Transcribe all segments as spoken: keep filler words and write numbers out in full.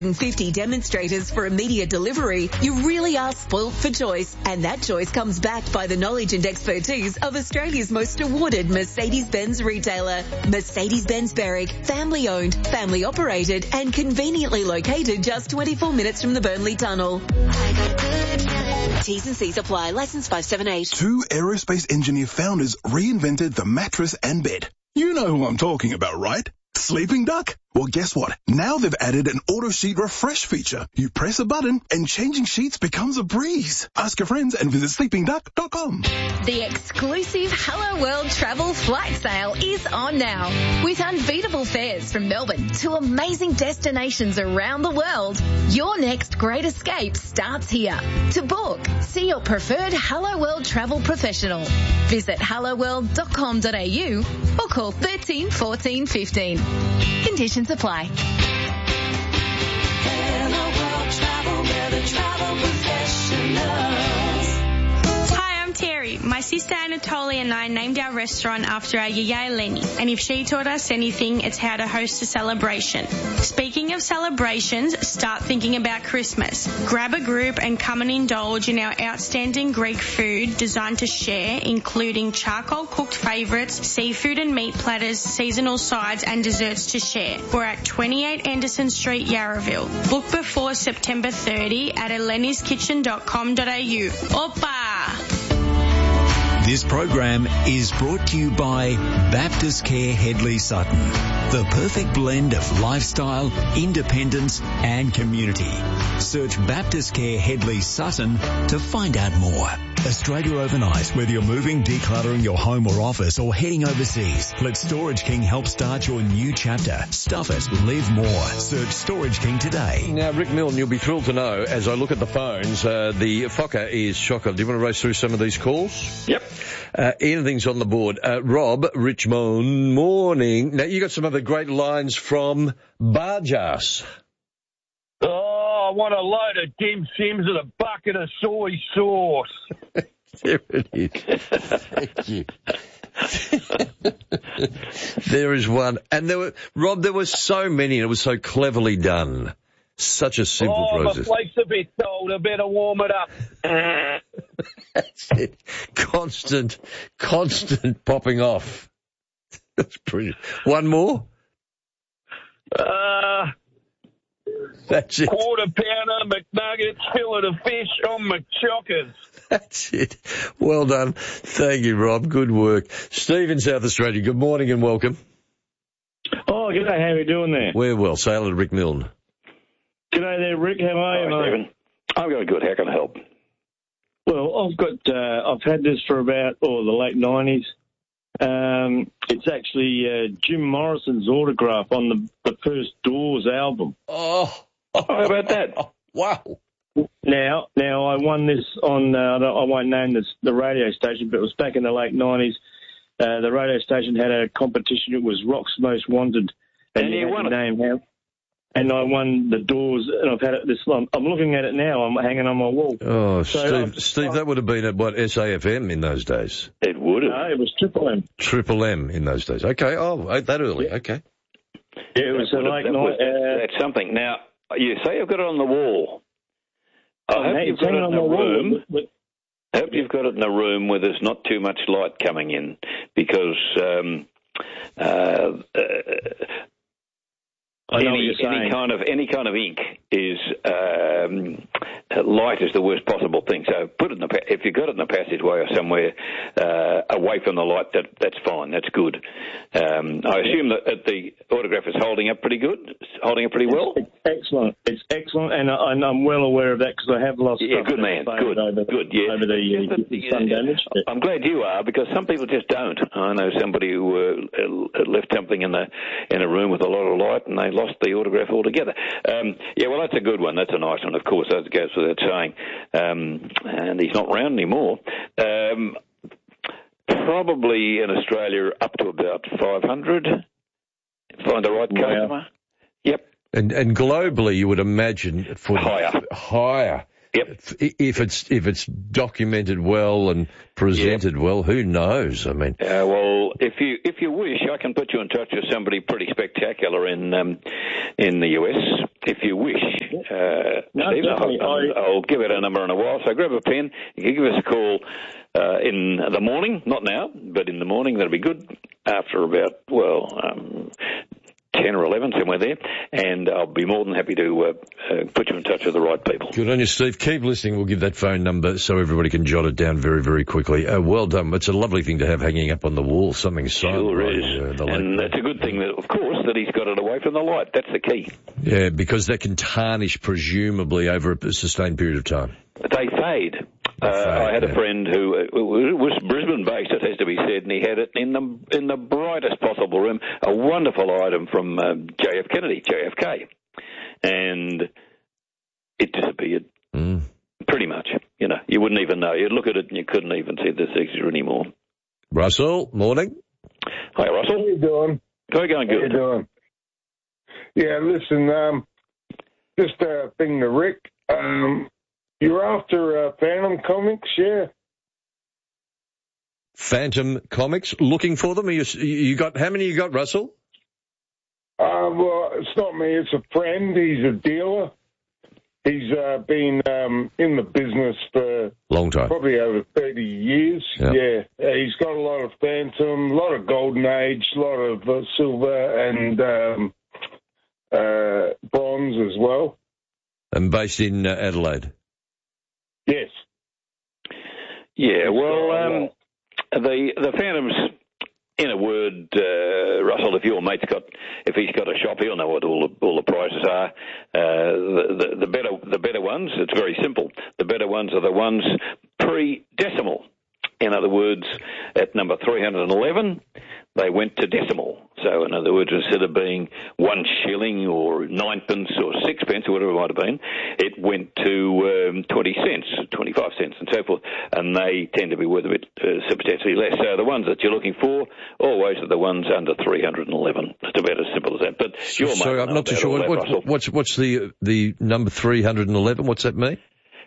fifty demonstrators for immediate delivery, you really are spoilt for choice. And that choice comes backed by the knowledge and expertise of Australia's most awarded Mercedes-Benz retailer. Mercedes-Benz Berwick, family owned, family operated and conveniently located just twenty-four minutes from the Burnley Tunnel. T's and C's apply. Licence five seven eight. Two aerospace engineer founders reinvented the mattress and bed. You know who I'm talking about, right? Sleeping Duck? Well, guess what? Now they've added an auto sheet refresh feature. You press a button and changing sheets becomes a breeze. Ask your friends and visit sleeping duck dot com. The exclusive Hello World travel flight sale is on now. With unbeatable fares from Melbourne to amazing destinations around the world, your next great escape starts here. To book, see your preferred Hello World travel professional. Visit hello world dot com dot a u or call thirteen fourteen fifteen. Conditions apply. Hello World Travel, we're the travel professionals. Hi, I'm Terry. My sister Anatolia and I named our restaurant after our yaya Lenny, and if she taught us anything, it's how to host a celebration. Speaking of celebrations, start thinking about Christmas. Grab a group and come and indulge in our outstanding Greek food designed to share, including charcoal cooked favourites, seafood and meat platters, seasonal sides and desserts to share. We're at twenty-eight Anderson Street, Yarraville. Book before September thirtieth at eleni's kitchen dot com dot a u. Opa! This program is brought to you by Baptist Care Headley Sutton. The perfect blend of lifestyle, independence and community. Search Baptist Care Headley Sutton to find out more. Australia overnight, whether you're moving, decluttering your home or office or heading overseas, let Storage King help start your new chapter. Stuff it, live more. Search Storage King today. Now, Rick Milne, you'll be thrilled to know, as I look at the phones, uh, the Fokker is shocker. Do you want to race through some of these calls? Yep. Uh, anything's on the board. Uh, Rob, Richmond, morning. Now, you got some other great lines from Barjas. Oh, I want a load of dim sims and a bucket of soy sauce. There it is. Thank you. There is one. And there were, Rob, there were so many and it was so cleverly done. Such a simple oh, process. Oh, my plate's a bit cold. I better warm it up. That's it. Constant, constant popping off. That's brilliant. One more? Uh, That's it. Quarter pounder, McNuggets, fillet of fish on McChockers. That's it. Well done. Thank you, Rob. Good work. Steve in South Australia, good morning and welcome. Oh, g'day. How are you doing there? We're well. Say hello to Rick Milne. G'day there, Rick. How are you, Hi, mate? Stephen. I'm going good. How can I help? Well, I've got, uh, I've had this for about, oh, the late nineties. Um, it's actually uh, Jim Morrison's autograph on the, the first Doors album. Oh, How about that? Wow. Now, now I won this on, uh, I don't- I won't name this, the radio station, but it was back in the late nineties. Uh, the radio station had a competition. It was Rock's Most Wanted. And you you had won to it. name how. And I won the Doors, and I've had it this long. I'm looking at it now. I'm hanging on my wall. Oh, So, Steve, um, Steve, that would have been at, what, S A F M in those days? It would have. No, it was Triple M. Triple M in those days. Okay. Oh, that early. Yeah. Okay. Yeah, it was That a would have- late that night. was- Uh, That's something. Now, you say you've got it on the wall. I Oh, hope hey, you've it's got it hanging in on a my wall. room. With- I hope you've got it in a room where there's not too much light coming in, because um, uh, uh, I know what any, you're saying. any kind of any kind of ink is um, light is the worst possible thing. So put it in the pa- if you've got it in the passageway or somewhere uh, away from the light, that that's fine. That's good. Um, I assume that that the autograph is holding up pretty good, It's holding up pretty well. It's excellent. It's excellent, and, I, and I'm well aware of that because I have lost. Yeah, stuff good that's man. faded Good, over, good. Yeah, over the, Yeah, uh, but, the yeah, sun yeah. damage. I'm glad you are, because some people just don't. I know somebody who uh, left something in the in a room with a lot of light, and they lost the autograph altogether. Um, yeah, well, that's a good one. That's a nice one. Of course, that goes without saying. Um, and he's not around anymore. Um, probably in Australia up to about five hundred. Find the right Wow. customer. Yep. And and globally, you would imagine for Higher. higher. Yep. If, if it's if it's documented well and presented yep. well, who knows? I mean, uh, well, if you if you wish, I can put you in touch with somebody pretty spectacular in um, in the U S. If you wish, uh, no, Steve, I'll, I'll, I'll give it a number in a while. So grab a pen. You can give us a call uh, in the morning, not now, but in the morning. That'll be good. After about well. Um, ten or eleven, somewhere there, and I'll be more than happy to uh, uh, put you in touch with the right people. Good on you, Steve. Keep listening. We'll give that phone number so everybody can jot it down very, very quickly. Uh, well done. It's a lovely thing to have hanging up on the wall, something silent. Sure right, is. Uh, and it's a good thing, that, of course, that he's got it away from the light. That's the key. Yeah, because that can tarnish, presumably, over a sustained period of time. They fade. Uh, I had a friend who uh, was Brisbane-based, it has to be said, and he had it in the in the brightest possible room, a wonderful item from uh, J F Kennedy, J F K, and it disappeared, mm. pretty much. You know, you wouldn't even know. You'd look at it and you couldn't even see the signature anymore. Russell, morning. Hi, Russell. How you doing? How you going? Good. How you doing? Yeah, listen, um, just a thing to Rick. Um, You're after uh, Phantom Comics, yeah? Phantom Comics, looking for them? Are you, you got how many you got, Russell? Uh, well, it's not me. It's a friend. He's a dealer. He's uh, been um, in the business for long time, probably over thirty years. Yeah. yeah, uh, he's got a lot of Phantom, a lot of Golden Age, a lot of uh, silver and um, uh, bronze as well. And based in uh, Adelaide. Yes. Yeah, well, um, the the Phantoms, in a word, uh, Russell, if your mate's got, if he's got a shop, he'll know what all the, all the prices are. Uh, the, the, the better the better ones, it's very simple. The better ones are the ones pre-decimal. In other words, at number three hundred eleven, they went to decimal. So, in other words, instead of being one shilling or ninepence or sixpence or whatever it might have been, it went to um, twenty cents, twenty-five cents and so forth. And they tend to be worth a bit uh, substantially less. So the ones that you're looking for always are the ones under three hundred eleven. It's about as simple as that. But your Sorry, I'm not too sure. What, what, what's, what's the, the number three hundred eleven? What's that mean?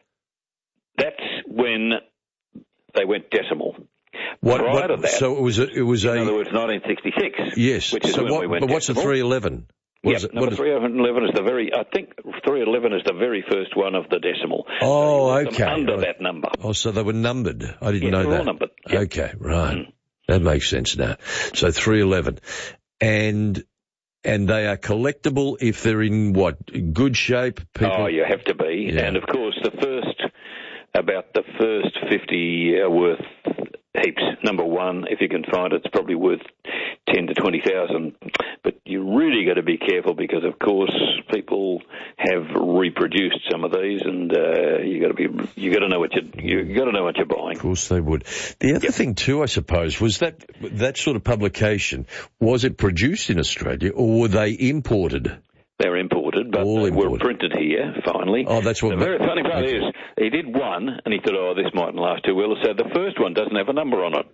That's when they went decimal. What, Prior what, to that, so it was a, it was in a, other words, nineteen sixty-six. Yes. Which is so when what, we went but what's the decimal. three eleven? Yeah, number three hundred eleven is the very, I think three eleven is the very first one of the decimal. Oh, so okay. Under right. that number. Oh, so they were numbered. I didn't yeah, know they're that. all numbered. Yep. Okay, right. Mm. That makes sense now. So three eleven. And, and they are collectible if they're in what, good shape? People? Oh, you have to be. Yeah. And of course the first, about the first fifty are worth heaps. Number one, if you can find it, it's probably worth ten to twenty thousand. But you really got to be careful because, of course, people have reproduced some of these, and uh, you got to be you got to know what you you got to know what you're buying. Of course they would. The other yep. thing too, I suppose, was that that sort of publication. Was it produced in Australia or were they imported? They're imported, but All they imported. were printed here, finally. Oh, that's what... The very funny part okay. is, he did one, and he thought, oh, this mightn't last too well, so the first one doesn't have a number on it.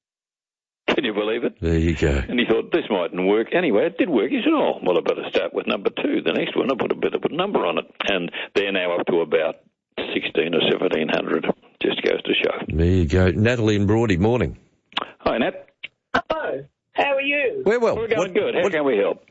Can you believe it? There you go. And he thought, this mightn't work. Anyway, it did work. He said, oh, well, I better start with number two. The next one, I put a bit of a number on it. And they're now up to about sixteen or seventeen hundred. Just goes to show. There you go. Natalie and Broady, morning. Hi, Nat. Hello. How are you? We're well. We're going what, good. How what, can we help?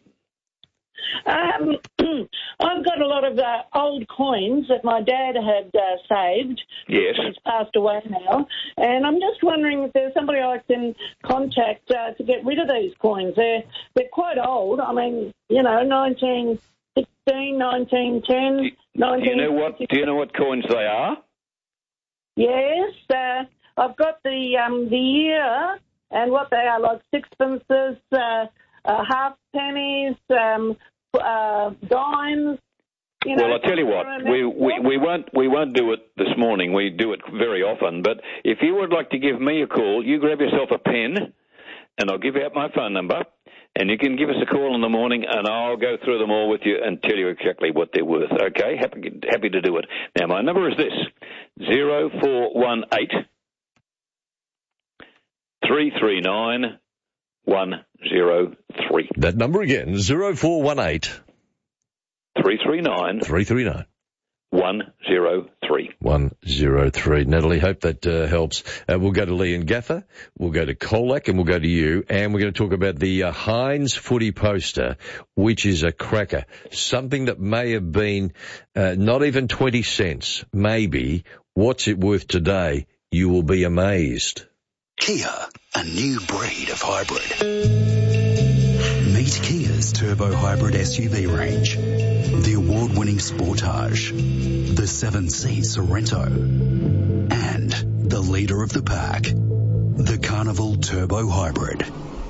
Um, I've got a lot of uh, old coins that my dad had uh, saved. Yes. He's passed away now. And I'm just wondering if there's somebody I can contact uh, to get rid of these coins. They're, they're quite old. I mean, you know, nineteen sixteen, nineteen ten, nineteen... Do you know what, do you know what coins they are? Yes. Uh, I've got the, um, the year and what they are, like sixpences, uh, uh, half pennies, um, uh, dimes. You know, well, I tell you what, we, we we won't we won't do it this morning. We do it very often. But if you would like to give me a call, you grab yourself a pen, and I'll give out my phone number, and you can give us a call in the morning, and I'll go through them all with you and tell you exactly what they're worth. Okay, happy happy to do it. Now, my number is this: zero four one eight three three nine one zero three. That number again: zero four one eight three three nine three three nine one zero three. one zero three. Natalie, hope that uh, helps. Uh, we'll go to Lee and Gaffer, we'll go to Colac, and we'll go to you, and we're going to talk about the uh, Heinz footy poster, which is a cracker. Something that may have been uh, not even twenty cents, maybe. What's it worth today? You will be amazed. Kia, a new breed of hybrid. Meet Kia's Turbo Hybrid S U V range. The award-winning Sportage, the seven-seat Sorrento, and the leader of the pack, the Carnival Turbo Hybrid.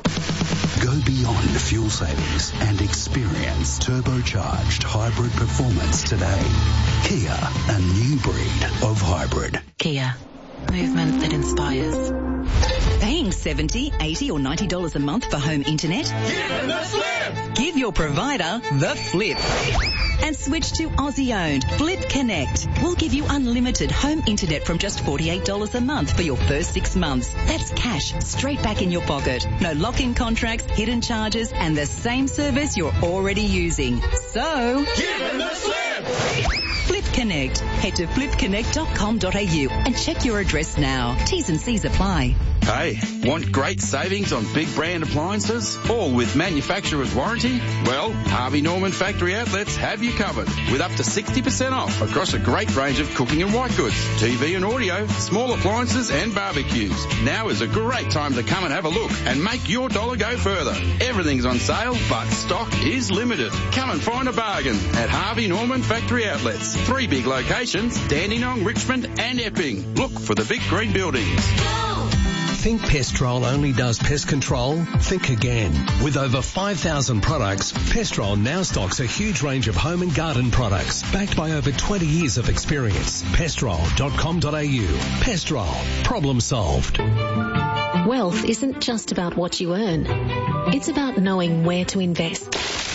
Go beyond fuel savings and experience turbocharged hybrid performance today. Kia, a new breed of hybrid. Kia, movement that inspires. Paying seventy dollars, eighty dollars or ninety dollars a month for home internet? Give them the flip! Give your provider the flip. And switch to Aussie-owned Flip Connect. We'll give you unlimited home internet from just forty-eight dollars a month for your first six months. That's cash straight back in your pocket. No lock-in contracts, hidden charges, and the same service you're already using. So, give them the flip! Flip Connect. Head to flip connect dot com dot a u and check your address now. T's and C's apply. Hey, want great savings on big brand appliances? All with manufacturer's warranty? Well, Harvey Norman Factory Outlets have you covered with up to sixty percent off across a great range of cooking and white goods, T V and audio, small appliances and barbecues. Now is a great time to come and have a look and make your dollar go further. Everything's on sale, but stock is limited. Come and find a bargain at Harvey Norman Factory Outlets. Three big locations, Dandenong, Richmond and Epping. Look for the big green buildings. Think Pestrol only does pest control? Think again. With over five thousand products, Pestrol now stocks a huge range of home and garden products backed by over twenty years of experience. pestrol dot com dot a u. Pestrol. Problem solved. Wealth isn't just about what you earn. It's about knowing where to invest.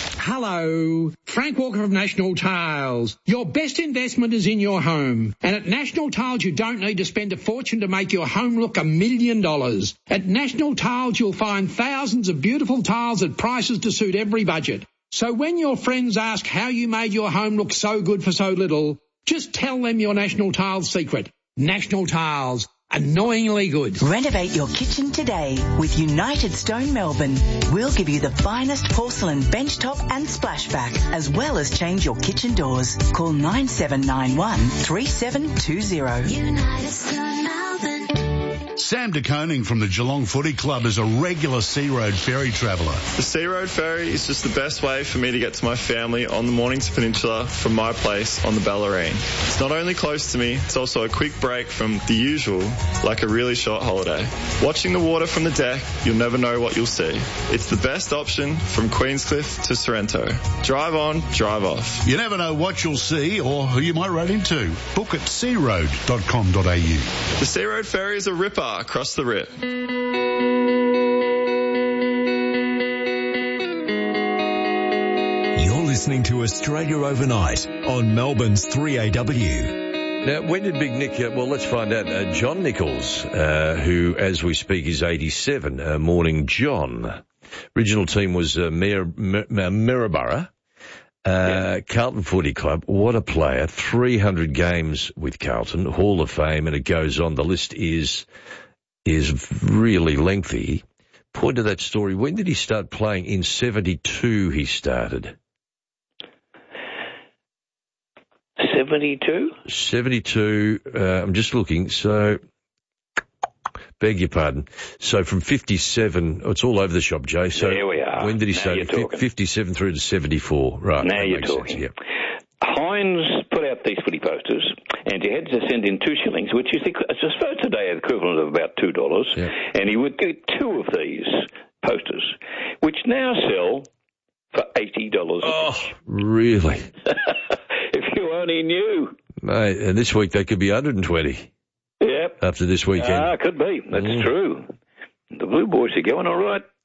Hello, Frank Walker of National Tiles. Your best investment is in your home. And at National Tiles, you don't need to spend a fortune to make your home look a million dollars. At National Tiles, you'll find thousands of beautiful tiles at prices to suit every budget. So when your friends ask how you made your home look so good for so little, just tell them your National Tiles secret. National Tiles. Annoyingly good. Renovate your kitchen today with United Stone Melbourne. We'll give you the finest porcelain benchtop and splashback, as well as change your kitchen doors. Call nine seven nine one, three seven two zero. United Stone Melbourne. Sam de Koning from the Geelong Footy Club is a regular Sea Road Ferry traveller. The Sea Road Ferry is just the best way for me to get to my family on the Mornington Peninsula from my place on the Bellarine. It's not only close to me, it's also a quick break from the usual, like a really short holiday. Watching the water from the deck, you'll never know what you'll see. It's the best option from Queenscliff to Sorrento. Drive on, drive off. You never know what you'll see or who you might run into. Book at sea road dot com dot a u. The Sea Road Ferry is a ripper across the rip. You're listening to Australia Overnight on Melbourne's three A W. Now, when did Big Nick, uh, well, let's find out. Uh, John Nichols, uh, who, as we speak, is eighty-seven. Uh, morning, John. Original team was uh, Mar- Mar- Maryborough. Uh, yeah. Carlton Footy Club, what a player. three hundred games with Carlton, Hall of Fame, and it goes on. The list is is really lengthy. Point to that story. When did he start playing? In seventy-two he started. seventy-two? seventy-two, uh, I'm just looking, so... Beg your pardon. So from fifty-seven, oh, it's all over the shop, Jay. So there we are. When did he now start? F- fifty-seven through to seventy-four. Right. Now you're talking. Sense, yeah. Heinz put out these footy posters, and you had to send in two shillings, which is, the, I suppose today, the equivalent of about two dollars. Yeah. And he would get two of these posters, which now sell for eighty dollars. Oh, really? If you only knew. Mate, and this week they could be one hundred twenty. Yep. After this weekend. Ah, could be. That's mm. true. The Blue Boys are going all right.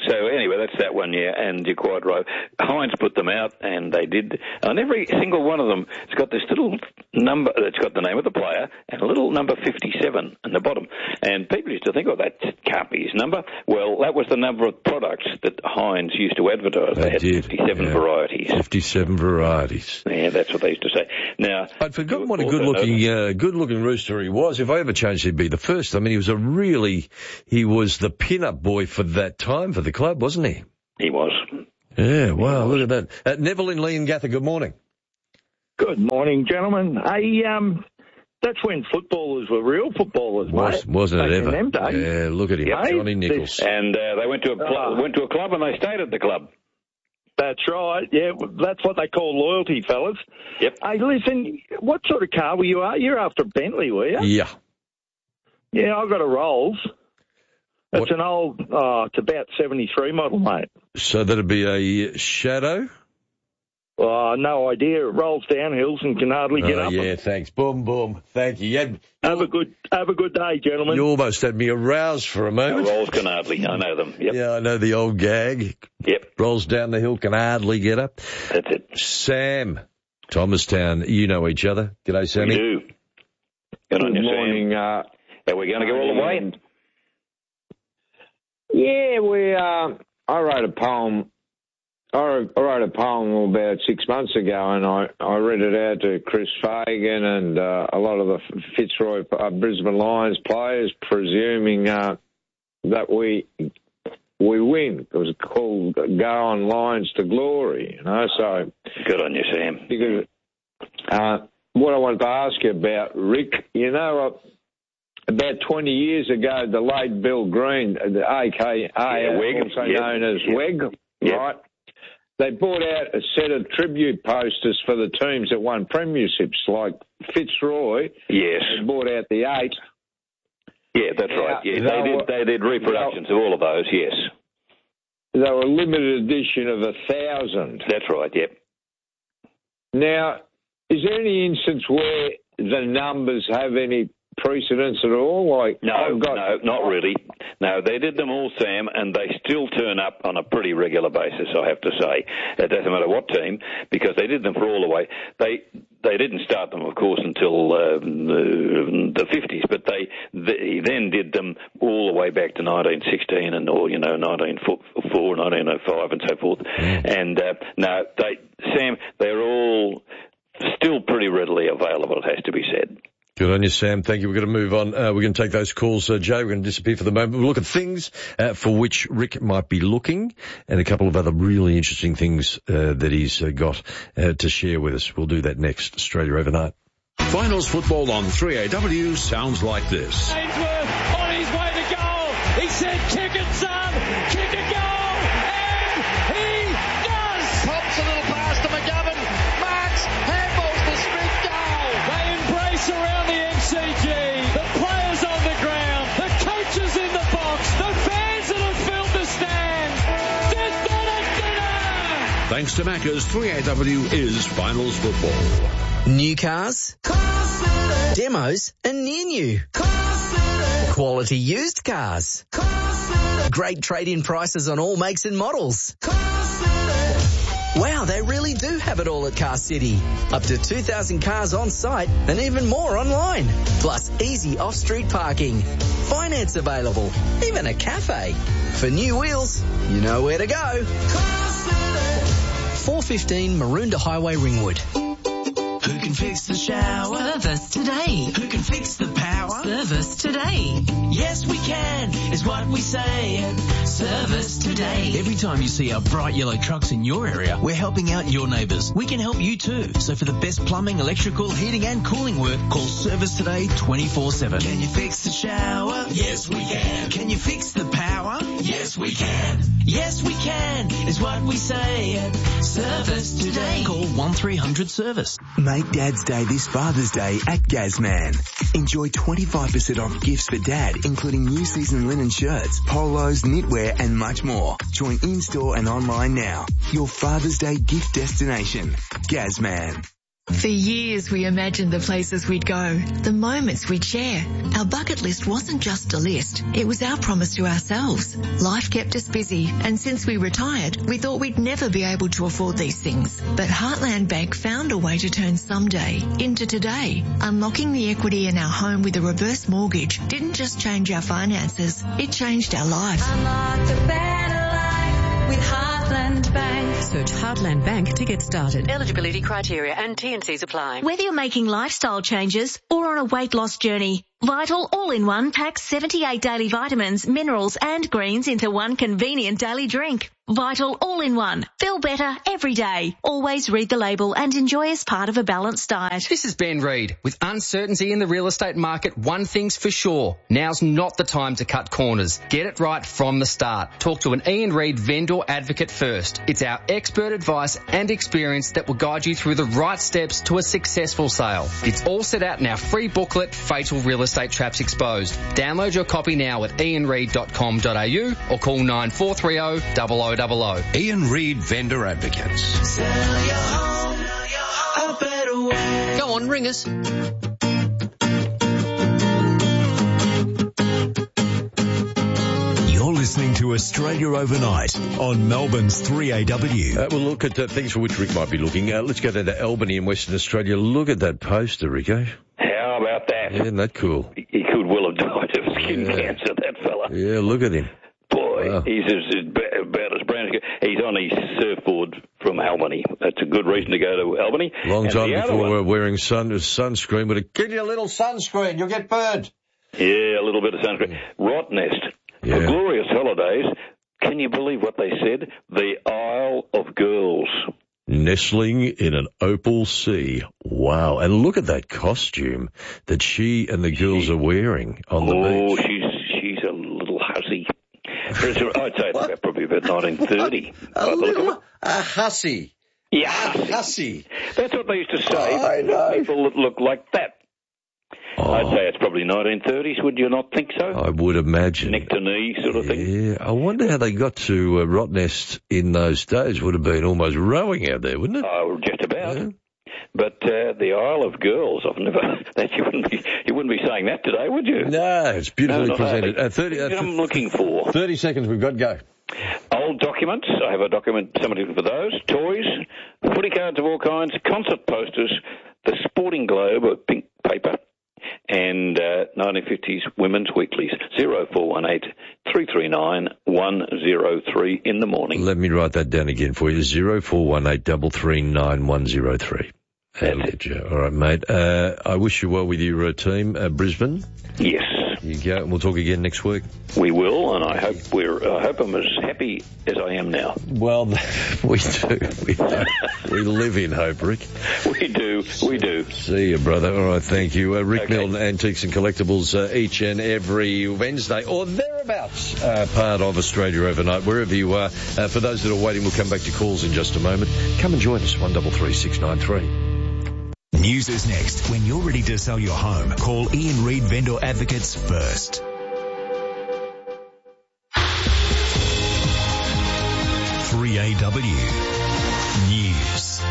So anyway, that's that one, yeah, and you're quite right. Heinz put them out, and they did. And every single one of them, it's got this little number, it's got the name of the player, and a little number fifty-seven in the bottom. And people used to think, oh, that can't be his number. Well, that was the number of products that Heinz used to advertise. They, they had did, fifty-seven yeah. varieties. fifty-seven varieties. Yeah, that's what they used to say. Now, I'd forgotten what a good-looking, uh, good-looking rooster he was. If I ever changed, he'd be the first. I mean, he was a really, he was the pin-up boy for that time for the club, wasn't he? He was. Yeah, wow, look at that. Uh, Neville in Leongatha, good morning. Good morning, gentlemen. Hey, um, that's when footballers were real footballers, was, mate. Wasn't it ever? Them days. Yeah, look at him, Hey, Johnny Nichols. And uh, they went to a cl- uh, went to a club and they stayed at the club. That's right. Yeah, that's what they call loyalty, fellas. Yep. Hey, listen, what sort of car were you? You're after a Bentley, were you? Yeah. Yeah, I've got a Rolls. It's What? an old, oh, it's about seventy-three model, mate. So that'd be a Shadow? Oh, no idea. It rolls down hills and can hardly get Oh, up. yeah, thanks. Boom, boom. Thank you. you had, Have a good, have a good day, gentlemen. you almost had me aroused for a moment. No, rolls can hardly. I know them. Yep. Yeah, I know the old gag. Yep. Rolls down the hill, can hardly get up. That's it. Sam, Thomastown, you know each other. G'day, Sammy. We do. Good on Good you, morning. Sam. Uh, Are we going to go all the way? Yeah, we. Uh, I wrote a poem. I wrote, I wrote a poem about six months ago, and I, I read it out to Chris Fagan and uh, a lot of the Fitzroy uh, Brisbane Lions players, presuming uh, that we we win. It was called "Go On Lions to Glory," you know. So good on you, Sam. Because uh, what I wanted to ask you about, Rick, you know. Uh, About twenty years ago, the late Bill Green, the A K A, yeah, Weg. also yep. known as yep. Weg, yep. right? They brought out a set of tribute posters for the teams that won premierships, like Fitzroy. Yes. They brought out the eight. Yeah, that's Now, right. Yeah, they they were- did. They did reproductions of all of those. Yes, They were a limited edition of a thousand. that's right. Yep. Now, is there any instance where the numbers have any precedence at all? Like No, I've got, no, not really. No, they did them all, Sam, and they still turn up on a pretty regular basis, I have to say. It doesn't matter what team, because they did them for all the way. They they didn't start them, of course, until um, the, the fifties, but they, they then did them all the way back to nineteen sixteen and, or, you know, nineteen oh four, nineteen oh five and so forth. Mm. And, uh, no, they, Sam, they're all still pretty readily available, it has to be said. Good on you, Sam. Thank you. We're going to move on. Uh, we're going to take those calls, uh, Joe. We're going to disappear for the moment. We'll look at things uh, for which Rick might be looking and a couple of other really interesting things uh, that he's uh, got uh, to share with us. We'll do that next. Australia Overnight. Finals football on three A W sounds like this. Ainsworth on his way to goal. He said, kick it, son. Kick a goal. And he does. Pops a little pass to McGovern. Marks, handballs to Smith, goal. They embrace around the M C G. The players on the ground. The coaches in the box. The fans that have filled the stands. Death on a dinner. Thanks to Macca's, three A W is finals football. New cars, demos and near new. Quality used cars. Great trade-in prices on all makes and models. Wow, they really do have it all at Car City. Up to two thousand cars on site and even more online. Plus easy off-street parking. Finance available. Even a cafe. For new wheels, you know where to go. four fifteen Maroondah Highway, Ringwood. Who can fix the shower? Service today. Who can fix the power? Service today. Yes, we can, is what we say. Service today. Every time you see our bright yellow trucks in your area, we're helping out your neighbours. We can help you too. So for the best plumbing, electrical, heating and cooling work, call Service Today twenty-four seven. Can you fix the shower? Yes, we can. Can you fix the power? Yes, we can. Yes, we can, is what we say. Service today. Call one three hundred service. Make Dad's Day this Father's Day at Gazman. Enjoy twenty-five percent off gifts for Dad, including new season linen shirts, polos, knitwear and much more. Join in-store and online now. Your Father's Day gift destination. Gazman. For years we imagined the places we'd go, the moments we'd share. Our bucket list wasn't just a list, it was our promise to ourselves. Life kept us busy, and since we retired, we thought we'd never be able to afford these things. But Heartland Bank found a way to turn someday into today. Unlocking the equity in our home with a reverse mortgage didn't just change our finances, it changed our life. Unlock the better life with Heartland Bank. Search Heartland Bank to get started. Eligibility criteria and T and Cs apply. Whether you're making lifestyle changes or on a weight loss journey, Vital All-in-One packs seventy-eight daily vitamins, minerals and greens into one convenient daily drink. Vital All-in-One. Feel better every day. Always read the label and enjoy as part of a balanced diet. This is Ben Reid. With uncertainty in the real estate market, one thing's for sure. Now's not the time to cut corners. Get it right from the start. Talk to an Ian Reid vendor advocate first. It's our expert advice and experience that will guide you through the right steps to a successful sale. It's all set out in our free booklet, Fatal Real Estate Traps Exposed. Download your copy now at ian reid dot com dot a u or call nine four three zero, zero zero zero zero. Ian Reid Vendor Advocates. Sell your home a better way. Go on, ring us. You're listening to Australia Overnight on Melbourne's three A W. Uh, we'll look at uh, things for which Rick might be looking. Uh, let's go down to Albany in Western Australia. Look at that poster, Rico. How about that? Yeah, isn't that cool? He could well have died of skin yeah. cancer, that fella. Yeah, look at him. Boy, wow. he's as, about as brown as... He's on his surfboard from Albany. That's a good reason to go to Albany. Long and time before one, we're wearing sun sunscreen. But a, get you a little sunscreen, you'll get burned. Yeah, a little bit of sunscreen. Rottnest. Yeah. For glorious holidays, can you believe what they said? The Isle of Girls. Nestling in an opal sea. Wow. And look at that costume that she and the girls are wearing on the oh, beach. Oh, she's she's a little hussy. I'd say about probably about nineteen thirty. A little a hussy. Yeah, hussy. hussy. That's what they used to say. Oh, I know. People that look like that. Oh. I'd say it's probably nineteen thirties, would you not think so? I would imagine. Neck to knee sort of thing. Yeah, I wonder how they got to uh, Rottnest in those days. Would have been almost rowing out there, wouldn't it? Oh, just about. Yeah. But uh, the Isle of Girls, I've never... that you wouldn't be you wouldn't be saying that today, would you? No, it's beautifully no, presented. Uh, thirty, uh, I'm looking for. thirty seconds, we've got to go. Old documents. I have a document, somebody looking for those. Toys, footy cards of all kinds, concert posters, the Sporting Globe of pink paper, and uh, nineteen fifties women's weeklies. zero four one eight, three three nine, one zero three in the morning. Let me write that down again for you. zero four one eight, three three nine, one zero three. That's it. All right, mate. Uh, I wish you well with your uh, team, uh, Brisbane. Yes. You go, and we'll talk again next week. We will, and I hope we're. I hope I'm as happy as I am now. Well, we do. We, do. We live in hope, Rick. We do. We do. See you, brother. All right, thank you, uh, Rick okay. Milton, Antiques and Collectibles, uh, each and every Wednesday or thereabouts. Uh, part of Australia Overnight, wherever you are. Uh, for those that are waiting, we'll come back to calls in just a moment. Come and join us. One double three six nine three. News is next. When you're ready to sell your home, call Ian Reid Vendor Advocates first. three A W News.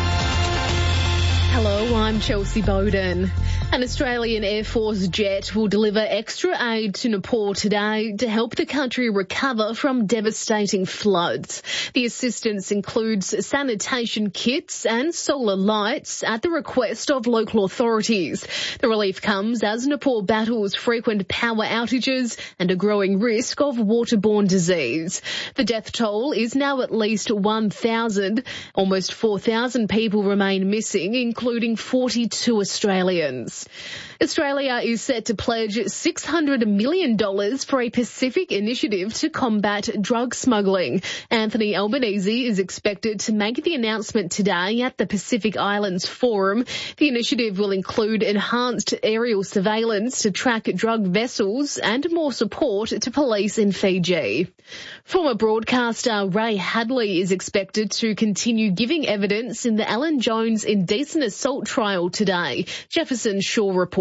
Hello, I'm Chelsea Bowden. An Australian Air Force jet will deliver extra aid to Nepal today to help the country recover from devastating floods. The assistance includes sanitation kits and solar lights at the request of local authorities. The relief comes as Nepal battles frequent power outages and a growing risk of waterborne disease. The death toll is now at least one thousand. Almost four thousand people remain missing, including forty-two Australians. Australia is set to pledge six hundred million dollars for a Pacific initiative to combat drug smuggling. Anthony Albanese is expected to make the announcement today at the Pacific Islands Forum. The initiative will include enhanced aerial surveillance to track drug vessels and more support to police in Fiji. Former broadcaster Ray Hadley is expected to continue giving evidence in the Alan Jones indecent assault trial today. Jefferson Shaw reports.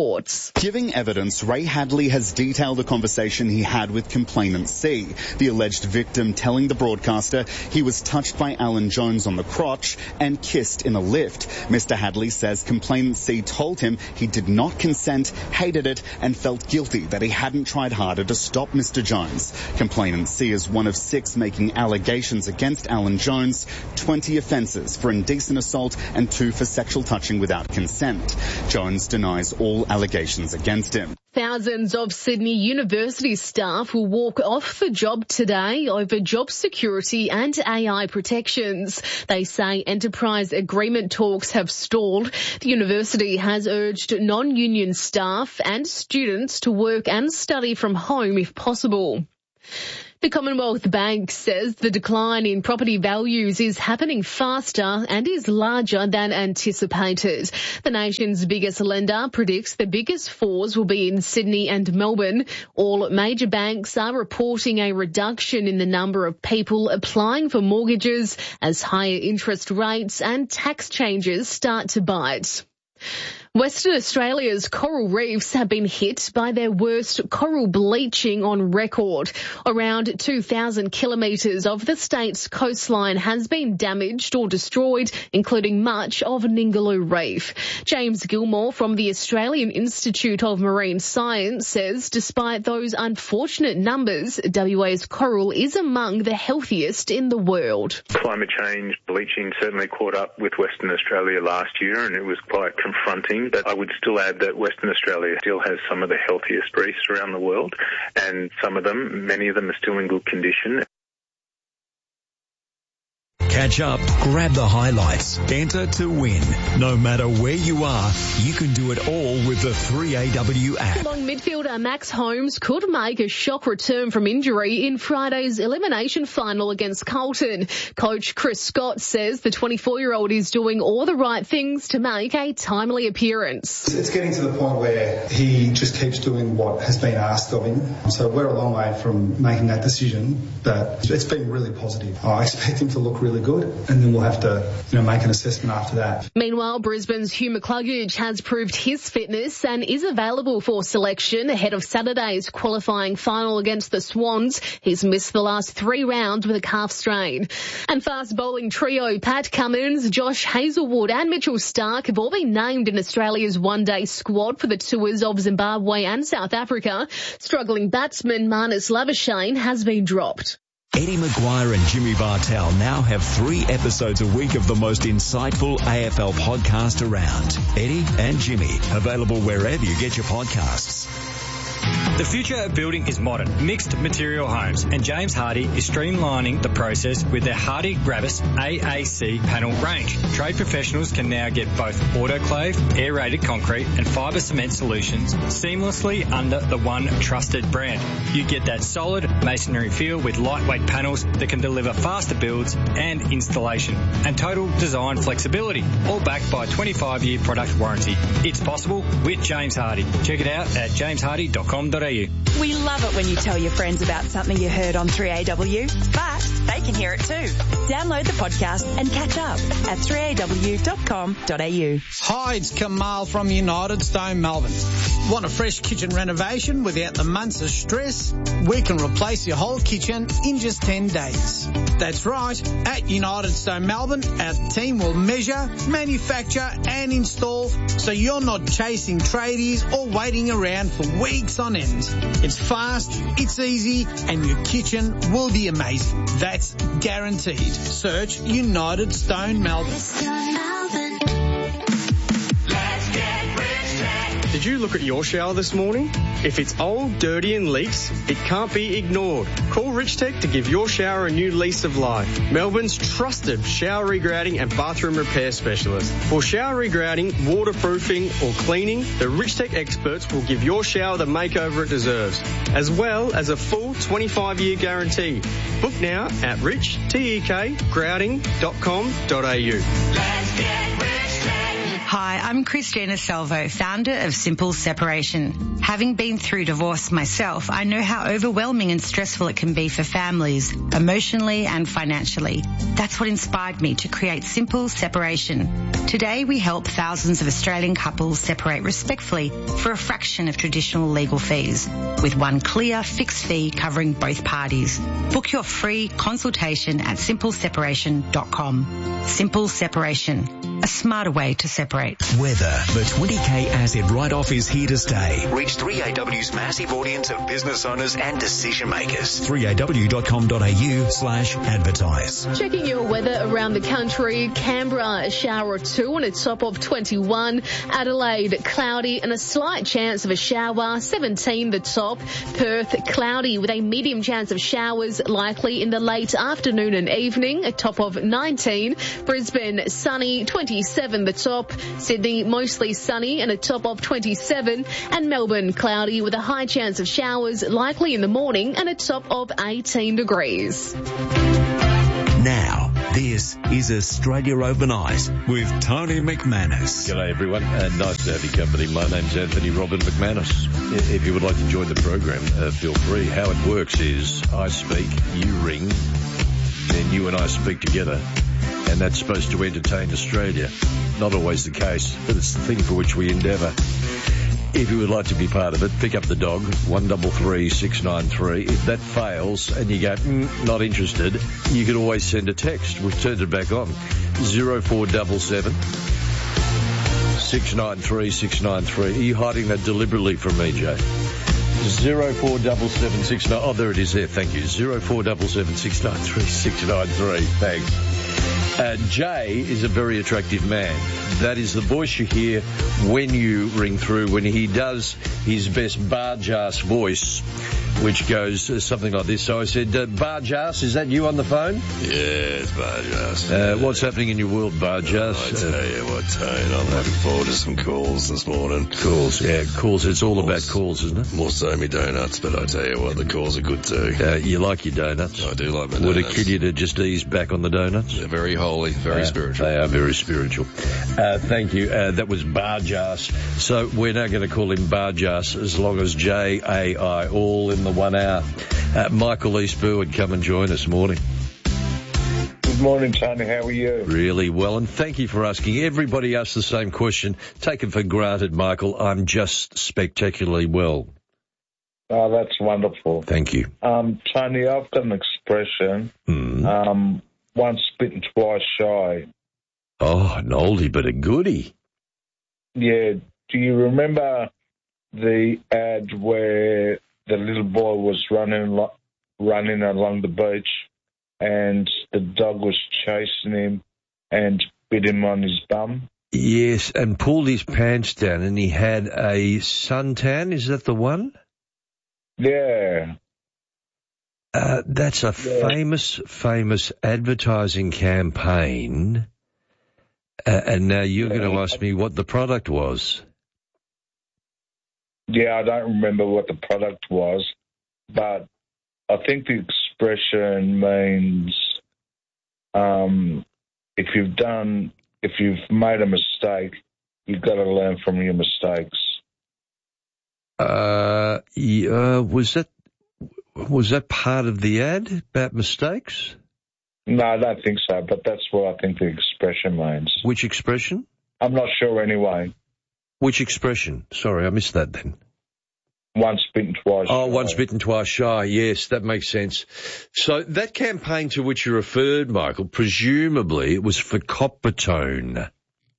reports. Giving evidence, Ray Hadley has detailed a conversation he had with complainant C, the alleged victim telling the broadcaster he was touched by Alan Jones on the crotch and kissed in a lift. Mister Hadley says complainant C told him he did not consent, hated it and felt guilty that he hadn't tried harder to stop Mister Jones. Complainant C is one of six making allegations against Alan Jones, twenty offences for indecent assault and two for sexual touching without consent. Jones denies all allegations against him. Thousands of Sydney University staff will walk off the job today over job security and A I protections. They say enterprise agreement talks have stalled. The university has urged non-union staff and students to work and study from home if possible. The Commonwealth Bank says the decline in property values is happening faster and is larger than anticipated. The nation's biggest lender predicts the biggest falls will be in Sydney and Melbourne. All major banks are reporting a reduction in the number of people applying for mortgages as higher interest rates and tax changes start to bite. Western Australia's coral reefs have been hit by their worst coral bleaching on record. Around two thousand kilometres of the state's coastline has been damaged or destroyed, including much of Ningaloo Reef. James Gilmore from the Australian Institute of Marine Science says despite those unfortunate numbers, W A's coral is among the healthiest in the world. Climate change, bleaching certainly caught up with Western Australia last year and it was quite confronting. But I would still add that Western Australia still has some of the healthiest reefs around the world, and some of them, many of them are still in good condition. Catch up, grab the highlights, enter to win. No matter where you are, you can do it all with the three A W app. Long midfielder Max Holmes could make a shock return from injury in Friday's elimination final against Carlton. Coach Chris Scott says the twenty-four-year-old is doing all the right things to make a timely appearance. It's getting to the point where he just keeps doing what has been asked of him. So we're a long way from making that decision, but it's been really positive. I expect him to look really good. Good, and then we'll have to, you know, make an assessment after that. Meanwhile, Brisbane's Hugh McCluggage has proved his fitness and is available for selection ahead of Saturday's qualifying final against the Swans. He's missed the last three rounds with a calf strain. And fast bowling trio Pat Cummins, Josh Hazelwood and Mitchell Stark have all been named in Australia's one-day squad for the tours of Zimbabwe and South Africa. Struggling batsman Marnus Labuschagne has been dropped. Eddie Maguire and Jimmy Bartell now have three episodes a week of the most insightful A F L podcast around. Eddie and Jimmy, available wherever you get your podcasts. The future of building is modern, mixed material homes, and James Hardie is streamlining the process with their Hardie Gravis A A C panel range. Trade professionals can now get both autoclave, aerated concrete and fibre cement solutions seamlessly under the one trusted brand. You get that solid masonry feel with lightweight panels that can deliver faster builds and installation, and total design flexibility, all backed by a twenty-five year product warranty. It's possible with James Hardie. Check it out at james hardie dot com dot a u. We love it when you tell your friends about something you heard on three A W, but they can hear it too. Download the podcast and catch up at three a w dot com dot a u. Hi, it's Kamal from United Stone Melbourne. Want a fresh kitchen renovation without the months of stress? We can replace your whole kitchen in just ten days. That's right. At United Stone Melbourne, our team will measure, manufacture and install so you're not chasing tradies or waiting around for weeks on end. It's fast, it's easy, and your kitchen will be amazing. That's guaranteed. Search United Stone Melbourne. Did you look at your shower this morning? If it's old, dirty and leaks, it can't be ignored. Call Rich Tech to give your shower a new lease of life. Melbourne's trusted shower regrading and bathroom repair specialist. For shower regrading, waterproofing or cleaning, the Rich Tech experts will give your shower the makeover it deserves, as well as a full twenty-five year guarantee. Book now at rich tek grouting dot com dot a u. Let's get Rich Tech. Hi, I'm Christina Salvo, founder of Simple Separation. Having been through divorce myself, I know how overwhelming and stressful it can be for families, emotionally and financially. That's what inspired me to create Simple Separation. Today, we help thousands of Australian couples separate respectfully for a fraction of traditional legal fees, with one clear, fixed fee covering both parties. Book your free consultation at simple separation dot com. Simple Separation, a smarter way to separate. Weather. The twenty K asset write-off is here to stay. Reach three A W's massive audience of business owners and decision makers. three A W dot com dot A U slash advertise. Checking your weather around the country. Canberra, a shower or two on a top of twenty-one. Adelaide, cloudy and a slight chance of a shower, seventeen the top. Perth, cloudy with a medium chance of showers, likely in the late afternoon and evening, a top of nineteen. Brisbane, sunny, twenty-seven the top. Sydney, mostly sunny and a top of twenty-seven. And Melbourne, cloudy with a high chance of showers, likely in the morning and a top of eighteen degrees. Now, this is Australia Overnight with Tony McManus. G'day everyone, uh, nice to have your company. My name's Anthony Robin McManus. If you would like to join the program, uh, feel free. How it works is I speak, you ring, then you and I speak together, and that's supposed to entertain Australia. Not always the case, but it's the thing for which we endeavour. If you would like to be part of it, pick up the dog, one double three six nine three. If that fails and you go, mm, not interested, you could always send a text. We've turned it back on. zero four seven seven, six nine three, six nine three. Are you hiding that deliberately from me, Jay? zero four seven seven six nine. Oh, there it is there. Thank you. zero four seven seven, six nine three, six nine three. Thanks. Uh, Jay is a very attractive man. That is the voice you hear when you ring through, when he does his best barge-ass voice, which goes uh, something like this. So I said, uh, barge-ass, is that you on the phone? Yeah, it's barge-ass. Uh, what's happening in your world, barge-ass? I tell you what, Tone, I'm looking forward to some calls this morning. Calls, yeah, calls. It's all about calls, isn't it? More so me donuts, but I tell you what, the calls are good too. Uh, you like your donuts? I do like my Would donuts. it kill you to just ease back on the donuts? They're very holy, very uh, spiritual. They are very spiritual. Uh, thank you. Uh, that was barge-ass. So we're now going to call him barge-ass as long as J A I, all in the one hour. Uh, Michael Eastbur would come and join us. Morning. Good morning, Tony. How are you? Really well, and thank you for asking. Everybody asks the same question. Take it for granted, Michael. I'm just spectacularly well. Oh, that's wonderful. Thank you. Um, Tony, I've got an expression, mm. um, once bitten, twice shy. Oh, an oldie but a goodie. Yeah. Do you remember the ad where the little boy was running running along the beach and the dog was chasing him and bit him on his bum? Yes, and pulled his pants down and he had a suntan. Is that the one? Yeah. Uh, that's a yeah. famous, famous advertising campaign. Uh, and now you're yeah. going to ask me what the product was. Yeah, I don't remember what the product was, but I think the expression means um, if you've done, if you've made a mistake, you've got to learn from your mistakes. Uh, yeah, was that was that part of the ad about mistakes? No, I don't think so, but that's what I think the expression means. Which expression? I'm not sure anyway. Which expression? Sorry, I missed that then. Once bitten, twice shy. Oh, once bitten, twice shy. Yes, that makes sense. So that campaign to which you referred, Michael, presumably it was for Coppertone.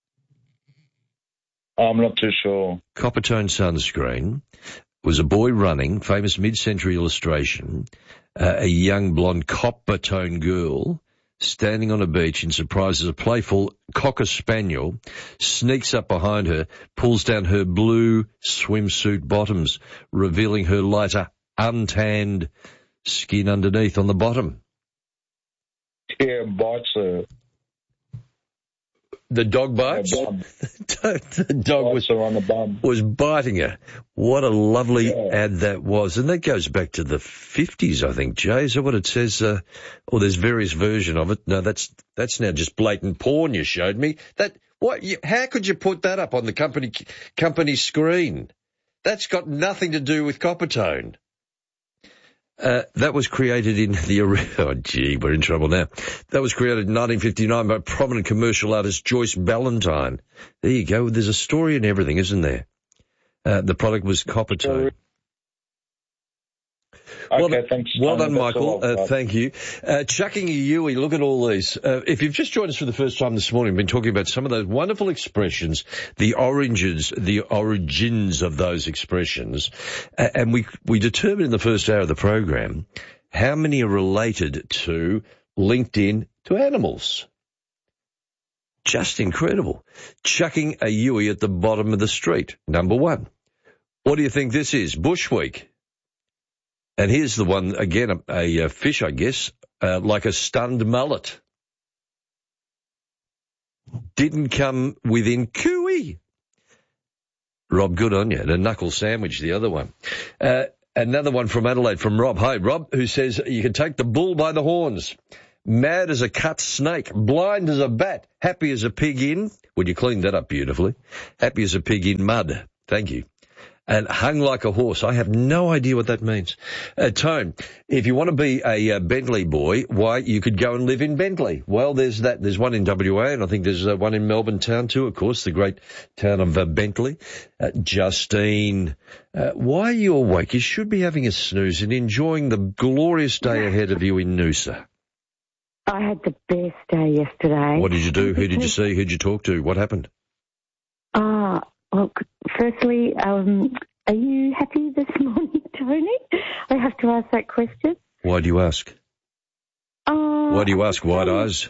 I'm not too sure. Coppertone sunscreen. Was a boy running, famous mid-century illustration, uh, a young blonde Coppertone girl standing on a beach in surprise as a playful Cocker Spaniel sneaks up behind her, pulls down her blue swimsuit bottoms, revealing her lighter, untanned skin underneath on the bottom. Yeah, bites her. The dog bites? The dog bites was, her on the bum. was biting her. What a lovely yeah. ad that was. And that goes back to the fifties, I think, Jay. Is that what it says? Uh, or there's various version of it. No, that's that's now just blatant porn you showed me. That What? You, how could you put that up on the company company screen? That's got nothing to do with Coppertone. Uh, that was created in the... Oh, gee, we're in trouble now. That was created in nineteen fifty-nine by prominent commercial artist Joyce Ballantyne. There you go. There's a story in everything, isn't there? Uh, the product was Coppertone. Okay, well, thanks. Well Tony. done, That's Michael. all, Uh, thank you. Uh, chucking a Yui, look at all these. Uh, if you've just joined us for the first time this morning, we've been talking about some of those wonderful expressions, the origins, the origins of those expressions. Uh, and we, we determined in the first hour of the program how many are related to, linked in to animals. Just incredible. Chucking a Yui at the bottom of the street, number one. What do you think this is? Bush Week. And here's the one, again, a, a fish, I guess, uh, like a stunned mullet. Didn't come within cooey. Rob, good on you. And a knuckle sandwich, the other one. Uh, another one from Adelaide, from Rob. Hi, Rob, who says you can take the bull by the horns. Mad as a cut snake, blind as a bat, happy as a pig in... Well, you cleaned that up beautifully. Happy as a pig in mud. Thank you. And hung like a horse. I have no idea what that means. Uh, Tone, if you want to be a uh, Bentley boy, why, you could go and live in Bentley. Well, there's that. There's one in W A, and I think there's uh, one in Melbourne town too, of course, the great town of uh, Bentley. Uh, Justine, uh, why are you awake? You should be having a snooze and enjoying the glorious day ahead of you in Noosa. I had the best day yesterday. What did you do? Who did you see? Who did you talk to? What happened? Ah. Uh, Well, firstly, um, are you happy this morning, Tony? I have to ask that question. Why do you ask? Uh, Why do you ask? White eyes?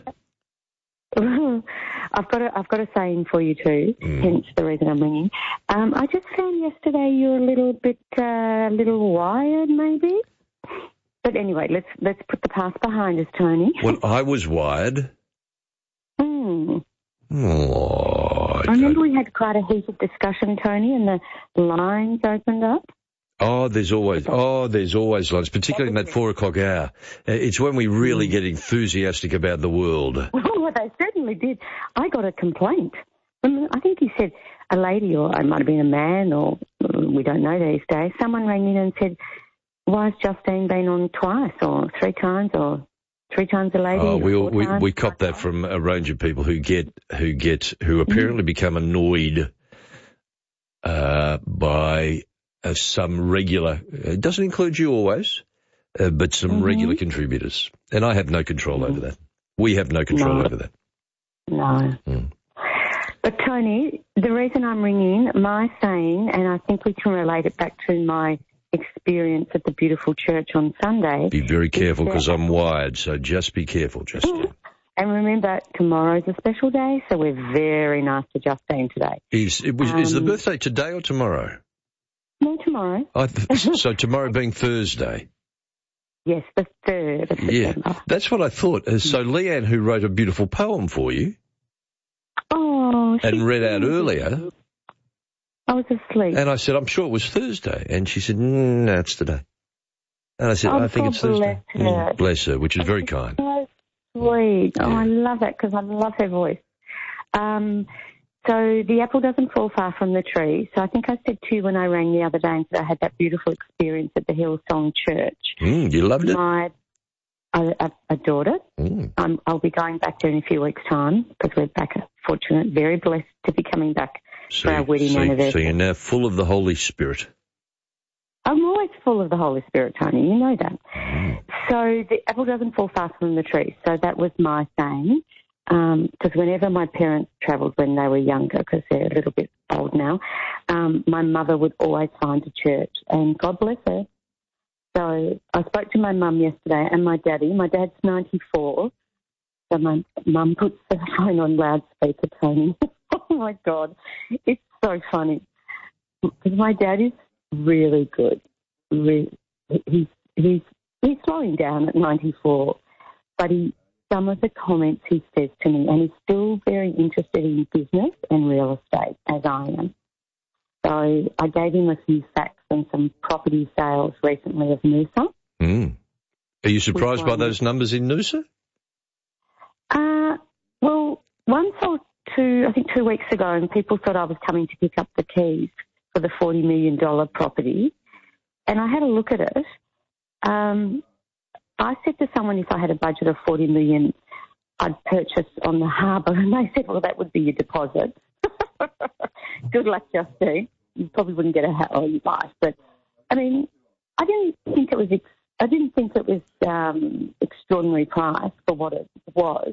I've got a, I've got a saying for you too, mm. hence the reason I'm ringing. Um, I just found yesterday you're a little bit, a uh, little wired, maybe. But anyway, let's let's put the past behind us, Tony. Well, I was wired. Hmm. Oh, I, I remember we had quite a heated discussion, Tony, and the lines opened up. Oh, there's always, oh, there's always lines, particularly in that four o'clock hour. It's when we really get enthusiastic about the world. Well, they certainly did. I got a complaint. I think you said a lady, or it might have been a man, or we don't know these days. Someone rang in and said, why has Justine been on twice or three times or... Three times a lady. Oh, we all, we we cop that from a range of people who get who get who apparently mm. become annoyed uh, by uh, some regular. It doesn't include you always, uh, but some mm-hmm. regular contributors, and I have no control mm. over that. We have no control no. over that. No. Mm. But Tony, the reason I'm ringing, my saying, and I think we can relate it back to my experience at the beautiful church on Sunday. Be very careful because I'm wired, so just be careful, Justine. And remember, tomorrow's a special day, so we're very nice to Justine today. Is, it was, um, is the birthday today or tomorrow? No, tomorrow. I th- so tomorrow being Thursday? Yes, the third of Yeah, September. that's what I thought. So Leanne, who wrote a beautiful poem for you, oh, and read out earlier... I was asleep. And I said, I'm sure it was Thursday. And she said, mm, no, it's today. And I said, oh, I think God it's Thursday. Bless her. Mm, bless her, which is very kind. So sweet. Yeah. Oh, I love that because I love her voice. Um, so the apple doesn't fall far from the tree. So I think I said to you when I rang the other day and said I had that beautiful experience at the Hillsong Church. Mm, you loved it? My, I adored it. Mm. Um, I'll be going back there in a few weeks' time because we're back, fortunate, very blessed to be coming back. So, for our wedding so, anniversary. so you're now full of the Holy Spirit. I'm always full of the Holy Spirit, Tony. You know that. Mm. So the apple doesn't fall far from the tree. So that was my saying. Because um, whenever my parents travelled when they were younger, because they're a little bit old now, um, my mother would always find a church. And God bless her. So I spoke to my mum yesterday and my daddy. My dad's ninety-four. So my mum puts the phone on loudspeaker, Tony. Oh, my God. It's so funny. Because my dad is really good. Re- he's, he's, he's slowing down at ninety-four. But he, some of the comments he says to me, and he's still very interested in business and real estate, as I am. So I gave him a few facts and some property sales recently of Noosa. Mm. Are you surprised by those numbers in Noosa? Uh, well, one sold two, I think two weeks ago, and people thought I was coming to pick up the keys for the forty million dollars property. And I had a look at it. Um, I said to someone if I had a budget of forty million dollars, I'd purchase on the harbour. And they said, well, that would be your deposit. Good luck, Justine. You probably wouldn't get a house or your life. But, I mean, I didn't think it was, ex- I didn't think it was um, extraordinary price for what it was.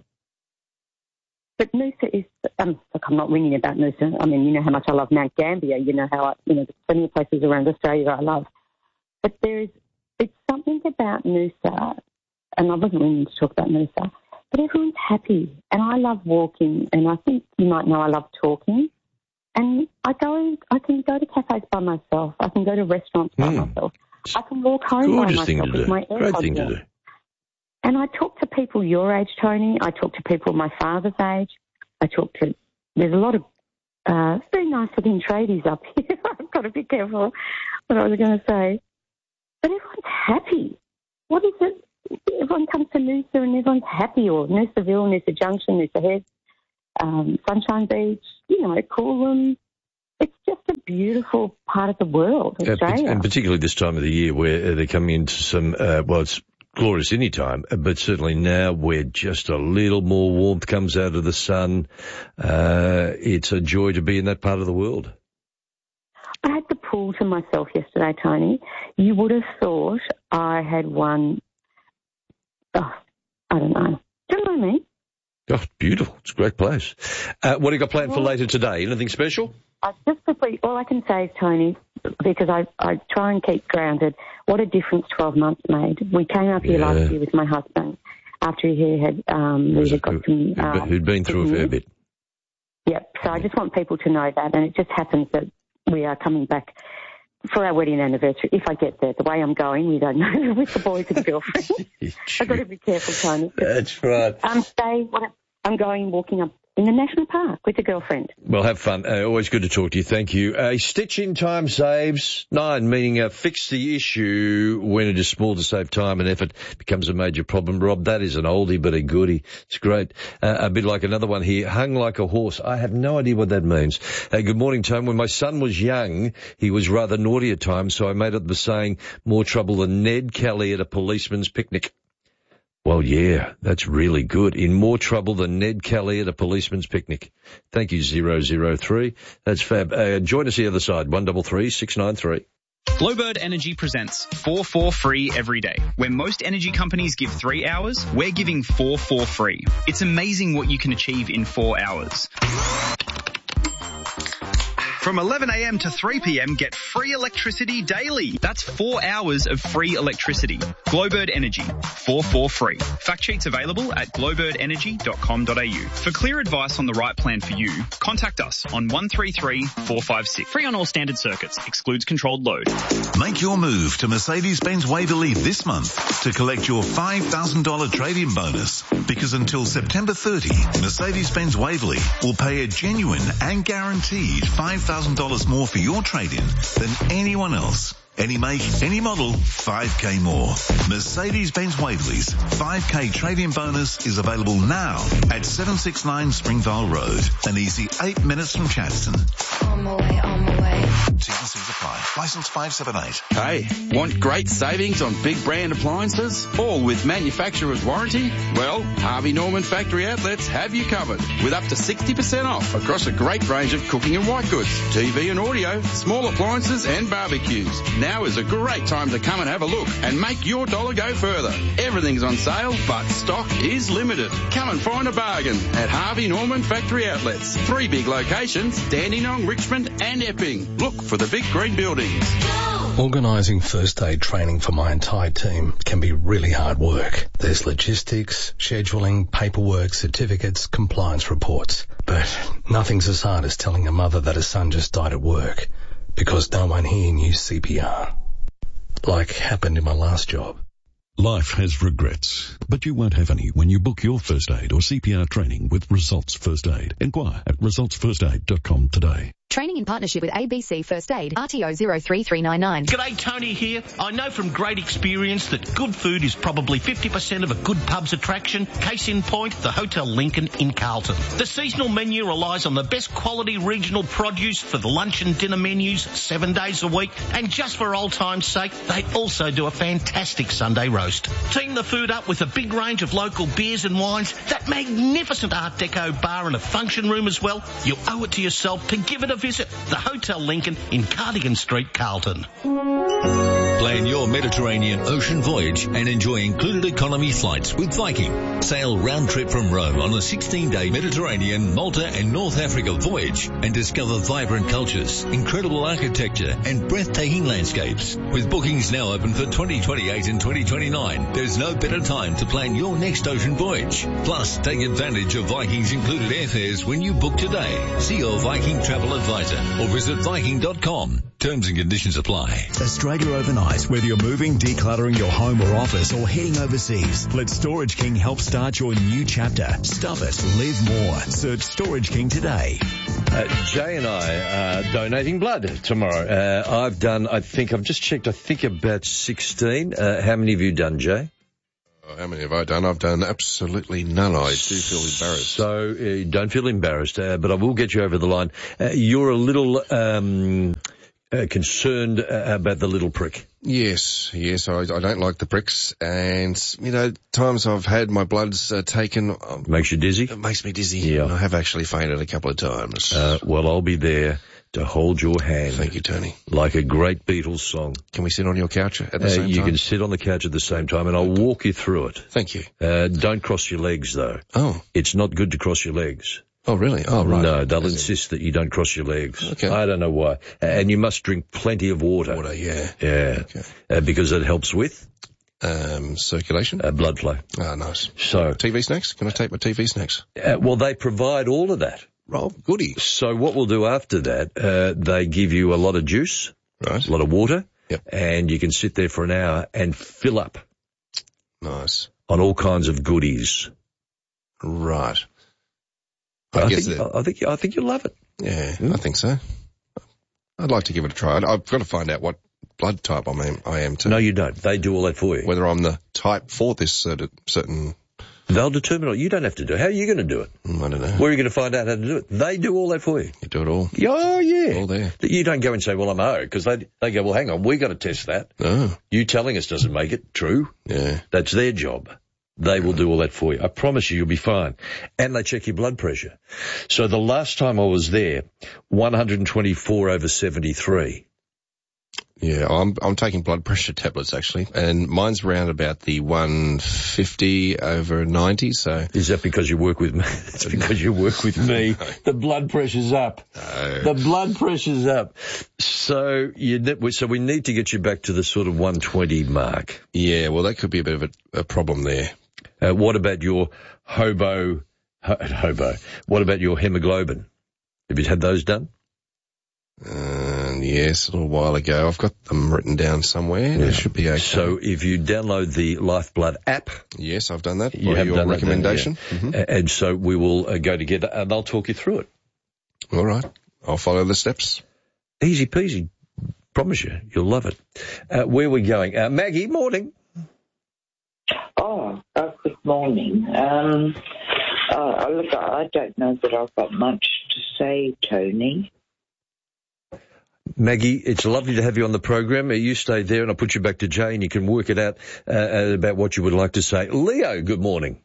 But Noosa is, um, look, I'm not ringing about Noosa. I mean, you know how much I love Mount Gambier. You know how, I, you know, there's plenty of places around Australia I love. But there is, it's something about Noosa, and I wasn't ringing to talk about Noosa, but everyone's happy. And I love walking, and I think you might know I love talking. And I go, I can go to cafes by myself. I can go to restaurants by mm. myself. I can walk home Gorgeous by thing myself to with do. my Great AirPods thing to on. do. And I talk to people your age, Tony. I talk to people my father's age. I talk to, there's a lot of uh, very nice looking tradies up here. I've got to be careful what I was going to say. But everyone's happy. What is it? Everyone comes to Noosa and everyone's happy, or Noosaville, Noosa Junction, Noosa Head, um, Sunshine Beach, you know, Coolum. It's just a beautiful part of the world, Australia. Uh, and particularly this time of the year where uh, they're coming into some, uh, well, it's glorious any time, but certainly now where just a little more warmth comes out of the sun, uh, it's a joy to be in that part of the world. I had the pool to myself yesterday, Tony. You would have thought I had won, oh, I don't know. Do you know what I mean? Oh, beautiful. It's a great place. Uh, what have you got planned for later today? Anything special? I just quickly, all I can say is, Tony, because I, I try and keep grounded, what a difference twelve months made. We came up here Yeah. last year with my husband after he had, um, we had got some... Um, Who'd been through a fair bit. Yep. So I just want people to know that, and it just happens that we are coming back for our wedding anniversary. If I get there, the way I'm going, we don't know with the boys and the girlfriend. I've got to be careful, Tony. That's right. Um, stay. What, I'm going walking up in the national park with a girlfriend. Well, have fun. Uh, always good to talk to you. Thank you. A uh, stitch in time saves nine, meaning uh, fix the issue when it is small to save time and effort becomes a major problem. Rob, that is an oldie but a goodie. It's great. Uh, a bit like another one here, hung like a horse. I have no idea what that means. Uh, good morning, Tom. When my son was young, he was rather naughty at times, so I made up the saying, more trouble than Ned Kelly at a policeman's picnic. Well, yeah, that's really good. In more trouble than Ned Kelly at a policeman's picnic. Thank you, zero zero three. That's fab. Uh, join us the other side, one double three six nine three. Glowbird Energy presents four four free every day. Where most energy companies give three hours, we're giving four four free. It's amazing what you can achieve in four hours. From eleven a.m. to three p.m, get free electricity daily. That's four hours of free electricity. Glowbird Energy, four four free. Fact sheets available at glowbird energy dot com dot a u. For clear advice on the right plan for you, contact us on one three three four five six. Free on all standard circuits. Excludes controlled load. Make your move to Mercedes-Benz Waverley this month to collect your five thousand dollars trade-in bonus. Because until September thirtieth, Mercedes-Benz Waverley will pay a genuine and guaranteed five thousand dollars more for your trade-in than anyone else. Any make, any model, five K more. Mercedes-Benz Waverley's five K trade-in bonus is available now at seven sixty-nine Springvale Road, an easy eight minutes from Chadstone. On my way, on my way. T's and C's apply. License five seven eight. Hey, want great savings on big brand appliances? All with manufacturer's warranty? Well, Harvey Norman Factory Outlets have you covered with up to sixty percent off across a great range of cooking and white goods, T V and audio, small appliances and barbecues. Now is a great time to come and have a look and make your dollar go further. Everything's on sale, but stock is limited. Come and find a bargain at Harvey Norman Factory Outlets. Three big locations, Dandenong, Richmond and Epping. Look for the big green buildings. Organising first aid training for my entire team can be really hard work. There's logistics, scheduling, paperwork, certificates, compliance reports. But nothing's as hard as telling a mother that her son just died at work because no one here knew C P R. Like happened in my last job. Life has regrets, but you won't have any when you book your first aid or C P R training with Results First Aid. Inquire at results first aid dot com today. Training in partnership with A B C First Aid, R T O zero three three nine nine. G'day, Tony here. I know from great experience that good food is probably fifty percent of a good pub's attraction. Case in point, the Hotel Lincoln in Carlton. The seasonal menu relies on the best quality regional produce for the lunch and dinner menus seven days a week. And just for old time's sake, they also do a fantastic Sunday roast. Team the food up with a big range of local beers and wines, that magnificent Art Deco bar and a function room as well. You owe it to yourself to give it a visit. The Hotel Lincoln in Cardigan Street, Carlton. Plan your Mediterranean ocean voyage and enjoy included economy flights with Viking. Sail round trip from Rome on a sixteen-day Mediterranean, Malta and North Africa voyage and discover vibrant cultures, incredible architecture and breathtaking landscapes. With bookings now open for twenty twenty-eight and twenty twenty-nine, there's no better time to plan your next ocean voyage. Plus, take advantage of Viking's included airfares when you book today. See your Viking travel advisor or visit viking dot com. Terms and conditions apply. Australia overnight, whether you're moving, decluttering your home or office, or heading overseas, let Storage King help start your new chapter. Stuff it, live more. Search Storage King today. Uh, Jay and I are donating blood tomorrow. Uh, I've done, I think, I've just checked, I think about sixteen. Uh, how many have you done, Jay? Oh, how many have I done? I've done absolutely none. I do feel embarrassed. So uh, don't feel embarrassed, uh, but I will get you over the line. Uh, you're a little um, uh, concerned uh, about the little prick. Yes, yes, I, I don't like the pricks, and, you know, times I've had my bloods uh, taken... Um, makes you dizzy? It makes me dizzy, yeah. And I have actually fainted a couple of times. Uh, well, I'll be there to hold your hand. Thank you, Tony. Like a great Beatles song. Can we sit on your couch at the uh, same you time? You can sit on the couch at the same time, and I'll walk you through it. Thank you. Uh, don't cross your legs, though. Oh. It's not good to cross your legs. Oh, really? Oh, right. No, they'll insist that you don't cross your legs. Okay. I don't know why. And you must drink plenty of water. Water, yeah. Yeah. Okay. Uh, because it helps with? Um, circulation. Uh, blood flow. Ah, nice. So. T V snacks? Can I take my T V snacks? Uh, well, they provide all of that. Oh, goody. So what we'll do after that, uh, they give you a lot of juice. Right. A lot of water. Yep. And you can sit there for an hour and fill up. Nice. On all kinds of goodies. Right. I, I guess think, that, I think I think you'll love it. Yeah, mm. I think so. I'd like to give it a try. I've got to find out what blood type I am, I am to. No, you don't. They do all that for you. Whether I'm the type for this certain... certain They'll determine it. You don't have to do it. How are you going to do it? Mm, I don't know. Where are you going to find out how to do it? They do all that for you. You do it all? Oh, yeah. All there. You don't go and say, well, I'm O, because they, they go, well, hang on, we got to test that. Oh. You telling us doesn't make it true. Yeah. That's their job. They will do all that for you. I promise you, you'll be fine. And they check your blood pressure. So the last time I was there, one hundred twenty-four over seventy-three. Yeah, I'm I'm taking blood pressure tablets actually, and mine's around about the one fifty over ninety. So is that because you work with me? It's because you work with me. The blood pressure's up. No. The blood pressure's up. So you so we need to get you back to the sort of one twenty mark. Yeah, well, that could be a bit of a, a problem there. Uh, what about your hobo, ho, hobo? What about your hemoglobin? Have you had those done? Uh, yes, a little while ago. I've got them written down somewhere. Yeah. They should be okay. So if you download the Lifeblood app. Yes, I've done that. You have your done recommendation. That, yeah. mm-hmm. And so we will uh, go together and I'll talk you through it. All right. I'll follow the steps. Easy peasy. Promise you. You'll love it. Uh, where are we going? Uh, Maggie, morning. Oh, oh, good morning. Um, uh, look, I don't know that I've got much to say, Tony. Maggie, it's lovely to have you on the program. You stay there and I'll put you back to Jay and you can work it out uh, about what you would like to say. Leo, good morning.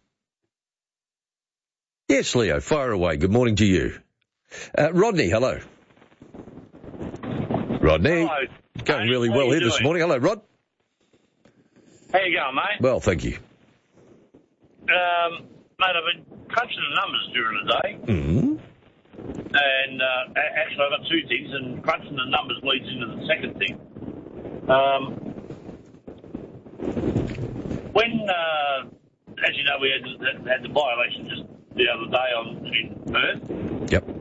Yes, Leo, fire away. Good morning to you. Uh, Rodney, hello. Rodney. Hello. Going really How well you here doing? this morning. Hello, Rod. How you going, mate? Well, thank you. Um, mate, I've been crunching the numbers during the day. Mm-hmm. And uh, actually, I've got two things, and crunching the numbers leads into the second thing. Um, when, uh, as you know, we had, had the by-election just the other day on in Perth. Yep.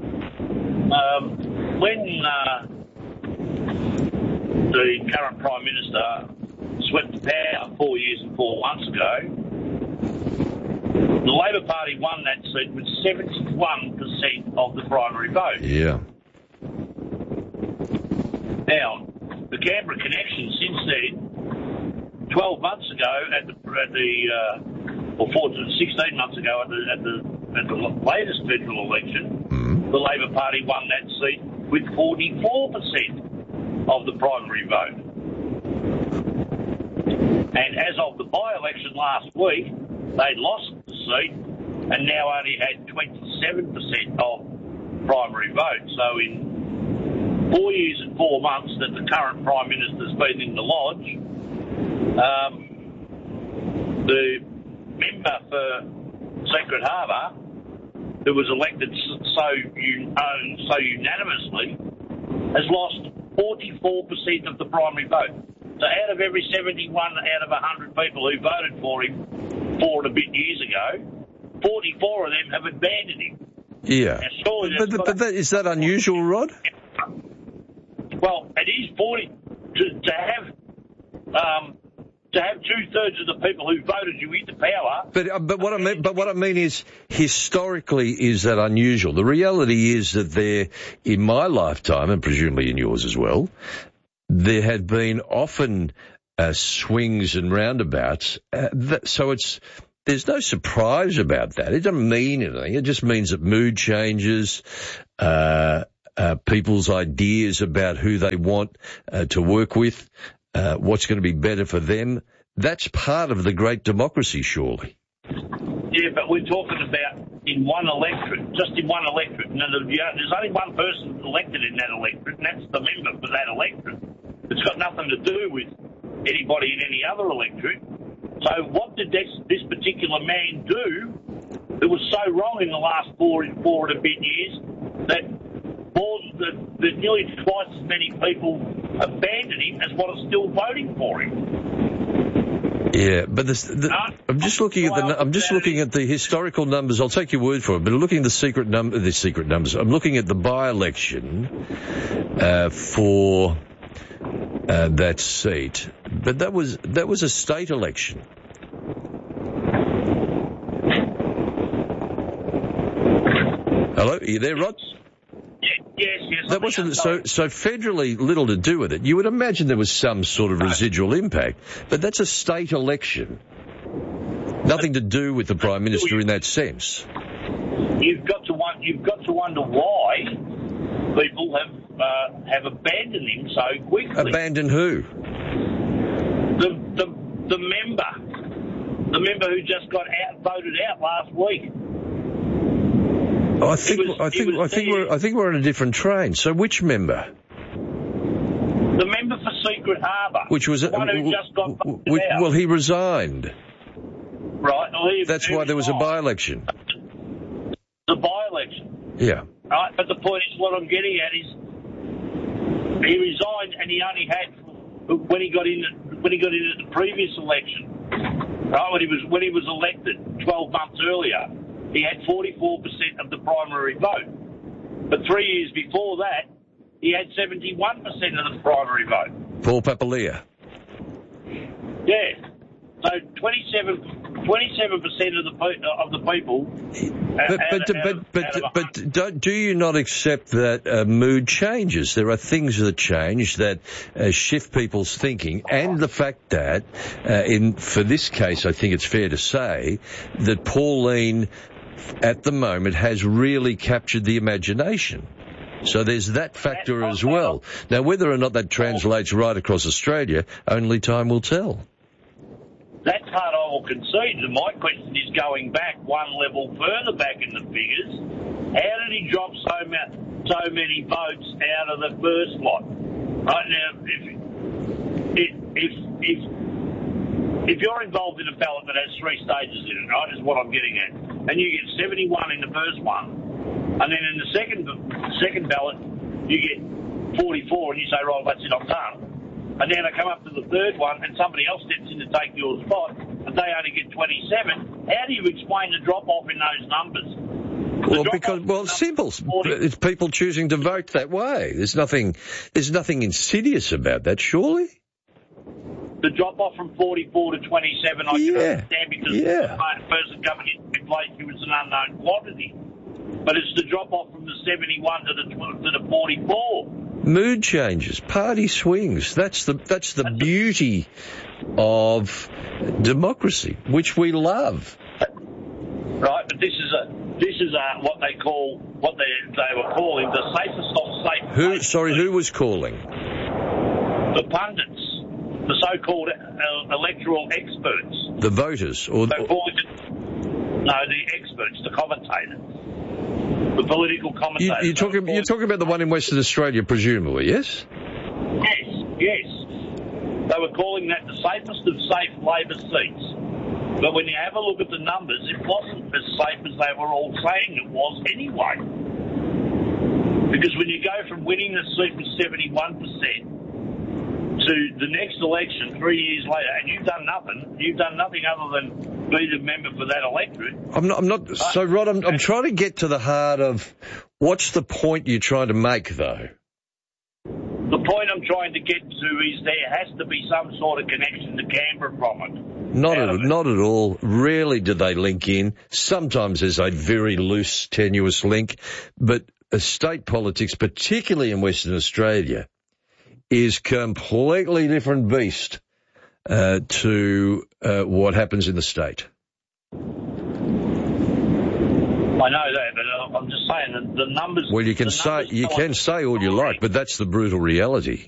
Um, when uh, the current Prime Minister swept the power four years and four months ago. The Labor Party won that seat with seventy-one percent of the primary vote. Yeah. Now, the Canberra connection since then, twelve months ago at the, at the uh, or fourteen, sixteen months ago at the, at the, at the latest federal election, mm. the Labor Party won that seat with forty-four percent of the primary vote. And as of the by-election last week, they lost the seat and now only had twenty-seven percent of primary vote. So in four years and four months that the current Prime Minister's been in the Lodge, um, the member for Secret Harbour, who was elected so, un- so unanimously, has lost forty-four percent of the primary vote. So out of every seventy-one out of one hundred people who voted for him four and a bit years ago, forty-four of them have abandoned him. Yeah. Now, but but, but that, is that unusual, Rod? Well, it is forty to, to have um, to have two thirds of the people who voted you into power. But uh, but what I mean but what I mean is historically is that unusual. The reality is that there, in my lifetime and presumably in yours as well, there had been often uh, swings and roundabouts. Uh, that, so it's there's no surprise about that. It doesn't mean anything. It just means that mood changes. Uh, Uh, people's ideas about who they want uh, to work with, uh, what's going to be better for them. That's part of the great democracy, surely. Yeah, but we're talking about in one electorate, just in one electorate. And there's only one person elected in that electorate, and that's the member for that electorate. It's got nothing to do with anybody in any other electorate. So what did this, this particular man do that was so wrong in the last four, four and a bit years that more than the, nearly twice as many people abandoned him as what are still voting for him? Yeah, but this, the, I'm just looking at the I'm just looking at the historical numbers. I'll take your word for it. But looking at the secret number, the secret numbers. I'm looking at the by-election uh, for uh, that seat. But that was that was a state election. Hello, are you there, Rod? Yes, yes. That wasn't so. So federally, little to do with it. You would imagine there was some sort of residual impact, but that's a state election. Nothing to do with the Prime Minister in that sense. You've got to wonder, you've got to wonder why people have uh, have abandoned him so quickly. Abandoned who? The the the member, the member who just got out voted out last week. I think was, I think I think we're I think we're on a different train. So which member? The member for Secret Harbour, which was the one who w- just got voted w- out. Well, he resigned. Right. Well, he, That's he why there was a by-election. The by-election. Yeah. Right. But the point is, what I'm getting at is, he resigned, and he only had when he got in when he got in at the previous election. Right. When he was when he was elected twelve months earlier. He had forty-four percent of the primary vote. But three years before that, he had seventy-one percent of the primary vote. Paul Papalia. Yeah. So twenty-seven, twenty-seven percent of the of the people. But but but but, but don't, do you not accept that uh, mood changes? There are things that change that uh, shift people's thinking, and the fact that uh, in for this case, I think it's fair to say that Pauline, at the moment, has really captured the imagination. So there's that factor as well. Now, whether or not that translates right across Australia, only time will tell. That part I will concede. And my question is going back one level further back in the figures. How did he drop so, ma- so many votes out of the first lot? Right now, if if if if, if you're involved in a ballot that has three stages in it, right, is what I'm getting at, and you get seventy-one in the first one, and then in the second second ballot you get forty-four, and you say, right, that's it, I'm done. And then I come up to the third one, and somebody else steps in to take your spot, and they only get twenty-seven. How do you explain the drop-off in those numbers? Well, because well, it's simple. It's people choosing to vote that way. There's nothing. There's nothing insidious about that, surely. the drop off from forty-four to twenty-seven, I Yeah. can understand because Yeah. the person coming in to replace you was an unknown quantity. But it's the drop off from the seventy-one to the tw- to the forty-four. Mood changes, party swings. That's the that's the beauty of democracy, which we love. Right, but this is a this is a what they call what they they were calling the safest of safe. Who? Sorry, who was calling? The pundits, the so-called uh, electoral experts. The voters, or They call it, no, the experts, the commentators, the political you, commentators. you're talking you're talking about the one in Western Australia, presumably, yes? Yes, yes. They were calling that the safest of safe Labor seats. But when you have a look at the numbers, it wasn't as safe as they were all saying it was anyway. Because when you go from winning the seat with seventy-one percent to the next election three years later, and you've done nothing, you've done nothing other than be the member for that electorate. I'm not. I'm not. So, Rod, I'm, I'm trying to get to the heart of what's the point you're trying to make, though. The point I'm trying to get to is there has to be some sort of connection to Canberra from it. Not at, not at all. Rarely do they link in. Sometimes there's a very loose, tenuous link. But state politics, particularly in Western Australia, is completely different beast uh, to uh, what happens in the state. I know that, but I'm just saying that the numbers... Well, you can the say numbers you tell can us- say all you like, but that's the brutal reality.